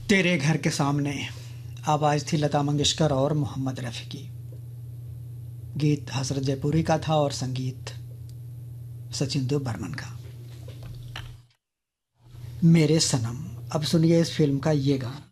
तेरे घर के सामने। आवाज़ थी लता मंगेशकर और मोहम्मद रफ़ी की। गीत हसरत जयपुरी का था और संगीत सचिन देव बर्मन का। मेरे सनम। अब सुनिए इस फिल्म का ये गाना।